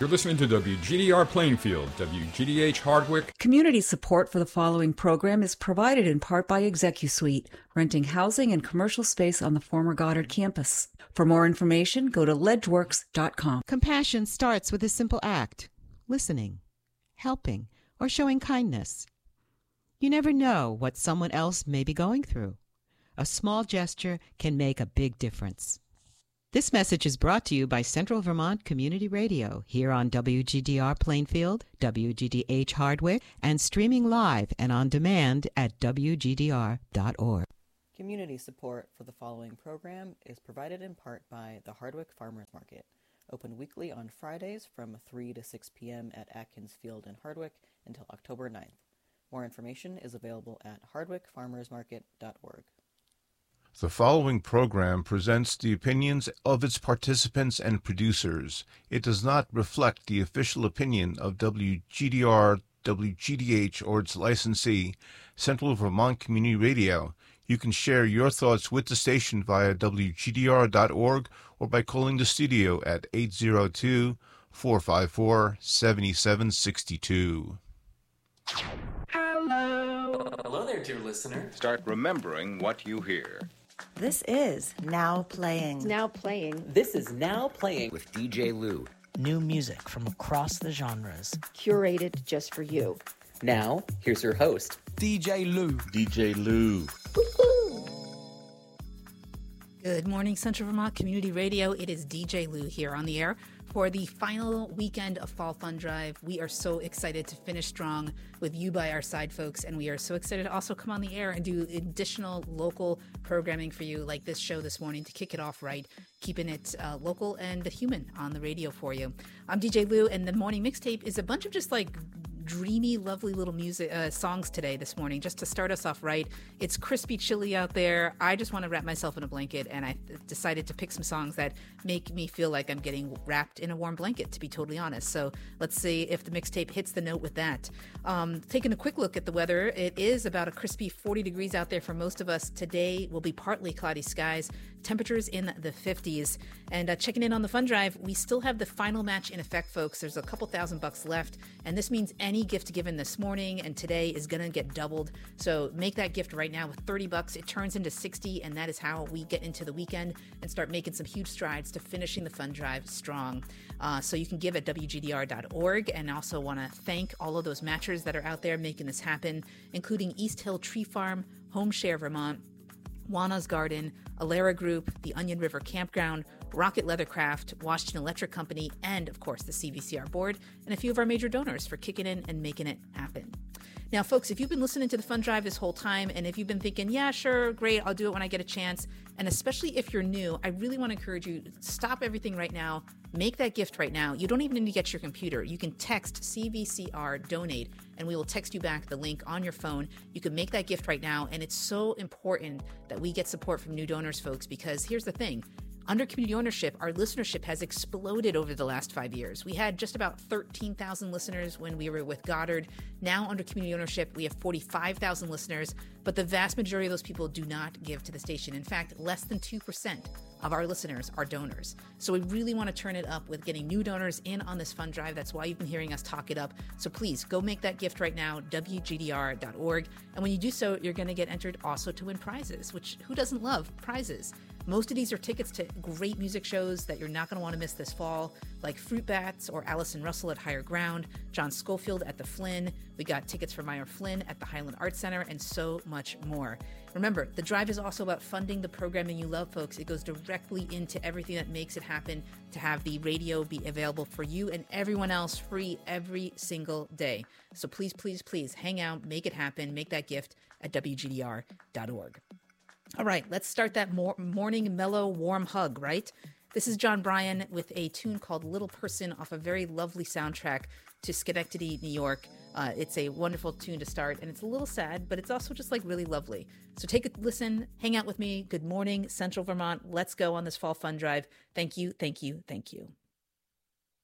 You're listening to WGDR Plainfield, WGDH Hardwick. Community support for the following program is provided in part by ExecuSuite, renting housing and commercial space on the former Goddard campus. For more information, go to ledgeworks.com. Compassion starts with a simple act: listening, helping, or showing kindness. You never know what someone else may be going through. A small gesture can make a big difference. This message is brought to you by Central Vermont Community Radio, here on WGDR Plainfield, WGDH Hardwick, and streaming live and on demand at WGDR.org. Community support for the following program is provided in part by the Hardwick Farmers Market, open weekly on Fridays from 3 to 6 p.m. at Atkins Field in Hardwick until October 9th. More information is available at hardwickfarmersmarket.org. The following program presents the opinions of its participants and producers. It does not reflect the official opinion of WGDR, WGDH, or its licensee, Central Vermont Community Radio. You can share your thoughts with the station via WGDR.org or by calling the studio at 802-454-7762. Hello. Hello there, dear listener. Start remembering what you hear. This is Now Playing. Now Playing. This is Now Playing with DJ Lou. New music from across the genres. Curated just for you. Now, here's your host, DJ Lou. DJ Lou. Good morning, Central Vermont Community Radio. It is DJ Lou here on the air for the final weekend of Fall Fun Drive. We are so excited to finish strong with you by our side, folks, and we are so excited to also come on the air and do additional local programming for you, like this show this morning, to kick it off right, keeping it local and human on the radio for you. I'm DJ Lou, and the morning mixtape is a bunch of just like dreamy, lovely little music songs today, this morning, just to start us off right. It's crispy chilly out there. I just want to wrap myself in a blanket, and I decided to pick some songs that make me feel like I'm getting wrapped in a warm blanket, to be totally honest. So let's see if the mixtape hits the note with that. Taking a quick look at the weather, it is about a crispy 40 degrees out there for most of us. Today will be partly cloudy skies, temperatures in the 50s. And checking in on the Fun Drive, we still have the final match in effect, folks. There's a couple $1,000 left, and this means any gift given this morning and today is going to get doubled. So make that gift right now with $30. It turns into 60, and that is how we get into the weekend and start making some huge strides to finishing the Fun Drive strong. So you can give at WGDR.org, and also want to thank all of those matchers that are out there making this happen, including East Hill Tree Farm, Home Share Vermont, Juana's Garden, Alera Group, the Onion River Campground, Rocket Leathercraft, Washington Electric Company, and of course the CVCR board, and a few of our major donors for kicking in and making it happen. Now, folks, if you've been listening to the Fun Drive this whole time, and if you've been thinking, yeah, sure, great, I'll do it when I get a chance, and especially if you're new, I really want to encourage you, stop everything right now, make that gift right now. You don't even need to get your computer. You can text CVCR donate, and we will text you back the link on your phone. You can make that gift right now, and it's so important that we get support from new donors, folks, because here's the thing. Under community ownership, our listenership has exploded over the last 5 years. We had just about 13,000 listeners when we were with Goddard. Now, under community ownership, we have 45,000 listeners, but the vast majority of those people do not give to the station. In fact, less than 2% of our listeners are donors. So we really want to turn it up with getting new donors in on this Fun Drive. That's why you've been hearing us talk it up. So please go make that gift right now, WGDR.org. And when you do so, you're going to get entered also to win prizes, which who doesn't love prizes? Most of these are tickets to great music shows that you're not going to want to miss this fall, like Fruit Bats or Allison Russell at Higher Ground, John Schofield at the Flynn. We got tickets for Meyer Flynn at the Highland Arts Center, and so much more. Remember, the drive is also about funding the programming you love, folks. It goes directly into everything that makes it happen to have the radio be available for you and everyone else free every single day. So please, please, please hang out, make it happen, make that gift at WGDR.org. All right, let's start that morning mellow warm hug, right? This is John Bryan with a tune called Little Person off a very lovely soundtrack to Schenectady, New York. It's a wonderful tune to start, and it's a little sad, but it's also just like really lovely. So take a listen, hang out with me. Good morning, Central Vermont. Let's go on this Fall Fun Drive. Thank you, thank you, thank you.